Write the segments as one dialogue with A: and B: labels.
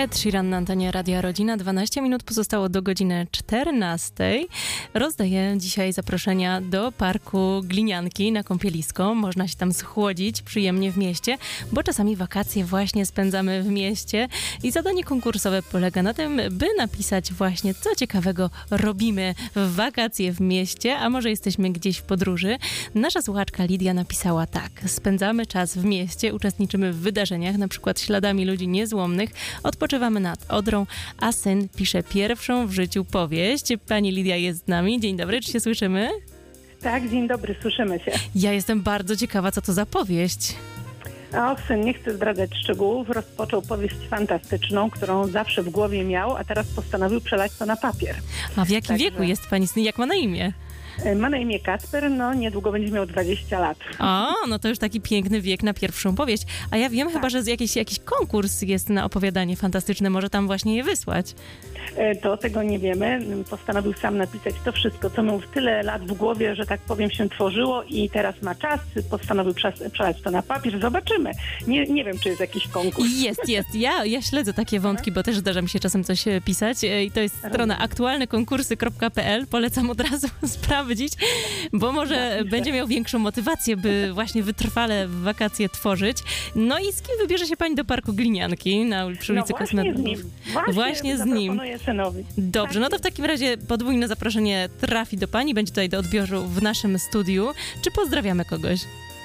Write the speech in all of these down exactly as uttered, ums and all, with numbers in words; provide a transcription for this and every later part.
A: Ed Sheeran na antenie Radia Rodzina. dwanaście minut pozostało do godziny czternastej. Rozdaję dzisiaj zaproszenia do Parku Glinianki na kąpielisko. Można się tam schłodzić przyjemnie w mieście, bo czasami wakacje właśnie spędzamy w mieście i zadanie konkursowe polega na tym, by napisać właśnie, co ciekawego robimy w wakacje w mieście, a może jesteśmy gdzieś w podróży. Nasza słuchaczka Lidia napisała tak: spędzamy czas w mieście, uczestniczymy w wydarzeniach, na przykład śladami ludzi niezłomnych, odpoczywamy nad Odrą, a syn pisze pierwszą w życiu powieść. Pani Lidia jest z nami. Dzień dobry, czy się słyszymy?
B: Tak, dzień dobry, słyszymy się.
A: Ja jestem bardzo ciekawa, co to za powieść.
B: Och, syn nie chce zdradzać szczegółów. Rozpoczął powieść fantastyczną, którą zawsze w głowie miał, a teraz postanowił przelać to na papier.
A: A w jakim
B: Także...
A: wieku jest pani syn? Jak ma na imię?
B: Ma na imię Kacper, no niedługo będzie miał dwadzieścia lat.
A: O, no to już taki piękny wiek na pierwszą powieść. A ja wiem tak. chyba, że jakiś, jakiś konkurs jest na opowiadanie fantastyczne. Może tam właśnie je wysłać.
B: To tego nie wiemy. Postanowił sam napisać to wszystko, co mu w tyle lat w głowie, że tak powiem, się tworzyło i teraz ma czas. Postanowił przelać to na papier. Zobaczymy. Nie, nie wiem, czy jest jakiś konkurs.
A: Jest, jest. Ja, ja śledzę takie wątki, bo też zdarza mi się czasem coś pisać. I to jest strona aktualne konkursy kropka pe el. Polecam od razu sprawdzić, bo może tak, będzie miał większą motywację, by właśnie wytrwale w wakacje tworzyć. No i z kim wybierze się pani do Parku Glinianki na przy ulicy
B: no
A: Kosmetów?
B: Z nim. Właśnie,
A: właśnie z nim.
B: Synowi.
A: Dobrze, tak. No to w takim razie podwójne zaproszenie trafi do pani, będzie tutaj do odbioru w naszym studiu. Czy pozdrawiamy kogoś?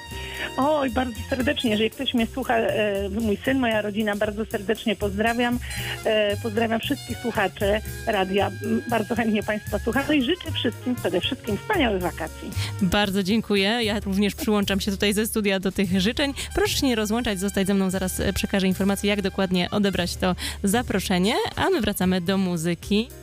B: Oj, bardzo serdecznie. Jeżeli ktoś mnie słucha, e, mój syn, moja rodzina, bardzo serdecznie pozdrawiam. E, pozdrawiam wszystkich słuchaczy radia. Bardzo chętnie Państwa słucham. No i życzę wszystkim, przede wszystkim wspaniałych wakacji.
A: Bardzo dziękuję. Ja również przyłączam się tutaj ze studia do tych życzeń. Proszę się nie rozłączać, zostać ze mną. Zaraz przekażę informację, jak dokładnie odebrać to zaproszenie. A my wracamy do muzyki.